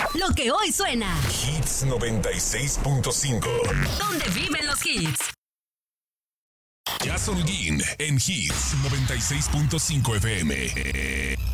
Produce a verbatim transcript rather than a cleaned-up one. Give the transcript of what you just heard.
Lo que hoy suena. Hits noventa y seis punto cinco. ¿Dónde viven los hits? Jason Guin en Hits noventa y seis punto cinco F M.